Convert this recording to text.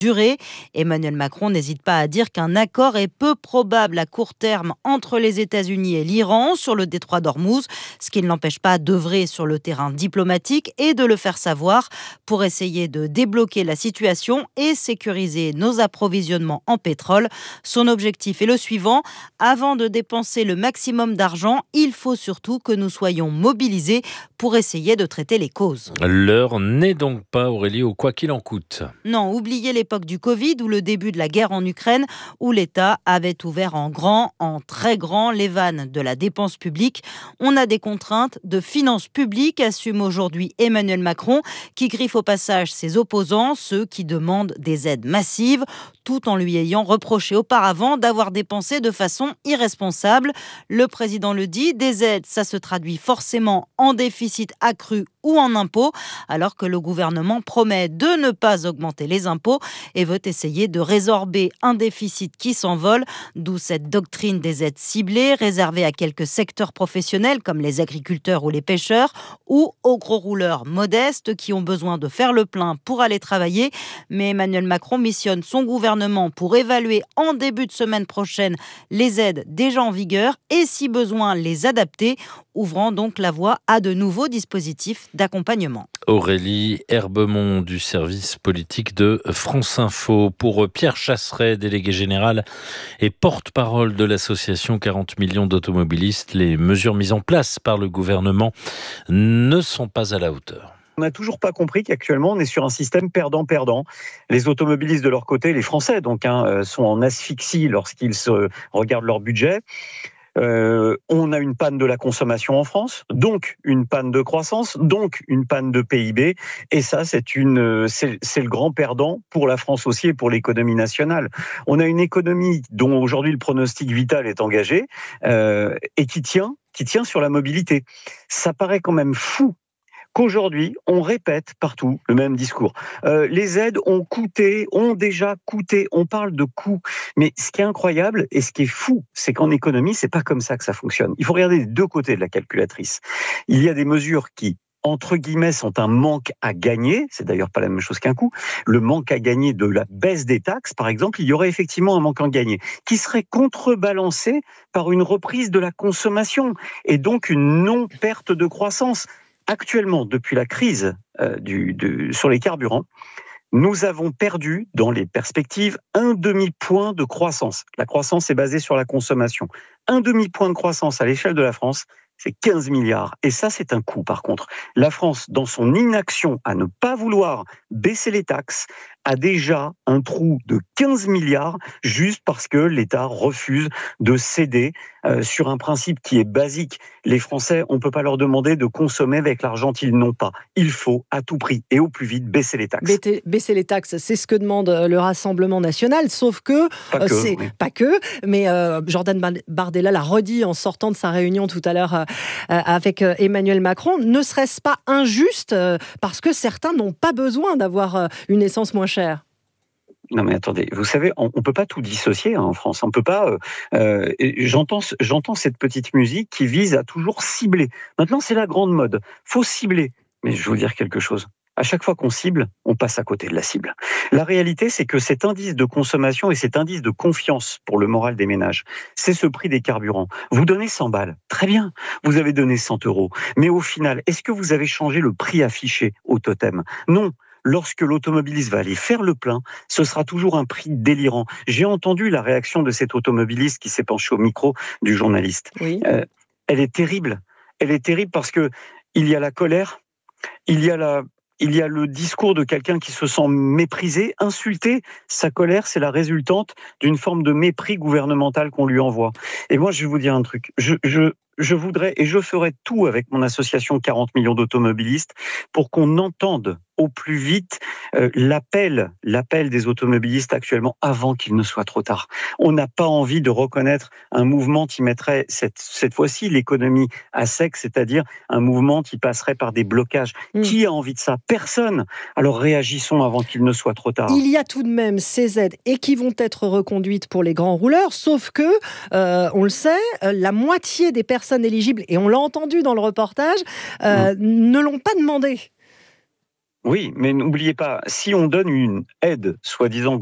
durée. Emmanuel Macron n'hésite pas à dire qu'un accord est peu probable à court terme entre les États-Unis et l'Iran sur le détroit d'Ormuz, ce qui ne l'empêche pas d'œuvrer sur le terrain diplomatique et de le faire savoir pour essayer de débloquer la situation et sécuriser nos approvisionnements en pétrole. Son objectif est le suivant: avant de dépenser le maximum d'argent, il faut surtout que nous soyons mobilisés pour essayer de traiter les causes. L'heure n'est donc pas, Aurélie, au quoi qu'il en coûte. Non, oubliez l'époque du Covid ou le début de la guerre en Ukraine où l'État avait ouvert en très grand, les vannes de la dépense publique. On a des contraintes de finances publiques, assume aujourd'hui Emmanuel Macron, qui griffe au passage ses opposants, ceux qui demandent des aides massives, tout en lui ayant reproché auparavant d'avoir dépensé de façon irresponsable. Le président le dit, des aides, ça se traduit forcément en déficit accru ou en impôts, alors que le gouvernement promet de ne pas augmenter les impôts et veut essayer de résorber un déficit qui s'envole, d'où cette doctrine des aides ciblées réservées à quelques secteurs professionnels comme les agriculteurs ou les pêcheurs ou aux gros rouleurs modestes qui ont besoin de faire le plein pour aller travailler. Mais Emmanuel Macron missionne son gouvernement pour évaluer en début de semaine prochaine les aides déjà en vigueur et si besoin les adapter, ouvrant donc la voie à de nouveaux dispositifs d'accompagnement. Aurélie Herbemont du service politique de France Info. Pour Pierre Chasseret, délégué général et porte-parole de l'association 40 millions d'automobilistes, les mesures mises en place par le gouvernement ne sont pas à la hauteur. On n'a toujours pas compris qu'actuellement, on est sur un système perdant-perdant. Les automobilistes de leur côté, les Français, sont en asphyxie lorsqu'ils se regardent leur budget. On a une panne de la consommation en France, donc une panne de croissance, donc une panne de PIB. Et ça, c'est le grand perdant pour la France aussi et pour l'économie nationale. On a une économie dont aujourd'hui le pronostic vital est engagé et qui tient sur la mobilité. Ça paraît quand même fou qu'aujourd'hui, on répète partout le même discours. Les aides ont déjà coûté, on parle de coûts. Mais ce qui est incroyable et ce qui est fou, c'est qu'en économie, c'est pas comme ça que ça fonctionne. Il faut regarder les deux côtés de la calculatrice. Il y a des mesures qui, entre guillemets, sont un manque à gagner. C'est d'ailleurs pas la même chose qu'un coût. Le manque à gagner de la baisse des taxes, par exemple, il y aurait effectivement un manque à gagner qui serait contrebalancé par une reprise de la consommation et donc une non-perte de croissance. Actuellement, depuis la crise sur les carburants, nous avons perdu, dans les perspectives, un demi-point de croissance. La croissance est basée sur la consommation. Un demi-point de croissance à l'échelle de la France, c'est 15 milliards. Et ça, c'est un coût, par contre. La France, dans son inaction à ne pas vouloir baisser les taxes, a déjà un trou de 15 milliards juste parce que l'État refuse de céder sur un principe qui est basique. Les Français, on ne peut pas leur demander de consommer avec l'argent qu'ils n'ont pas. Il faut, à tout prix et au plus vite, baisser les taxes. Baisser les taxes, c'est ce que demande le Rassemblement national, sauf que... Pas que, mais Jordan Bardella l'a redit en sortant de sa réunion tout à l'heure avec Emmanuel Macron. Ne serait-ce pas injuste parce que certains n'ont pas besoin d'avoir une essence moins chère? Non mais attendez, vous savez, on peut pas tout dissocier en France. On peut pas. J'entends cette petite musique qui vise à toujours cibler. Maintenant, c'est la grande mode. Faut cibler. Mais je vais vous dire quelque chose. À chaque fois qu'on cible, on passe à côté de la cible. La réalité, c'est que cet indice de consommation et cet indice de confiance pour le moral des ménages, c'est ce prix des carburants. Vous donnez 100 balles, très bien. Vous avez donné 100 euros. Mais au final, est-ce que vous avez changé le prix affiché au totem? Non. Lorsque l'automobiliste va aller faire le plein, ce sera toujours un prix délirant. J'ai entendu la réaction de cet automobiliste qui s'est penché au micro du journaliste. Oui. Elle est terrible. Elle est terrible parce que il y a la colère, il y a le discours de quelqu'un qui se sent méprisé, insulté. Sa colère, c'est la résultante d'une forme de mépris gouvernemental qu'on lui envoie. Et moi, je vais vous dire un truc. Je voudrais et je ferai tout avec mon association 40 millions d'automobilistes pour qu'on entende au plus vite l'appel des automobilistes actuellement avant qu'il ne soit trop tard. On n'a pas envie de reconnaître un mouvement qui mettrait cette fois-ci l'économie à sec, c'est-à-dire un mouvement qui passerait par des blocages. Qui a envie de ça? Personne. Alors réagissons avant qu'il ne soit trop tard. Il y a tout de même ces aides et qui vont être reconduites pour les grands rouleurs, sauf que, on le sait, la moitié des personnes éligibles, et on l'a entendu dans le reportage, ne l'ont pas demandé. Oui, mais n'oubliez pas, si on donne une aide, soi-disant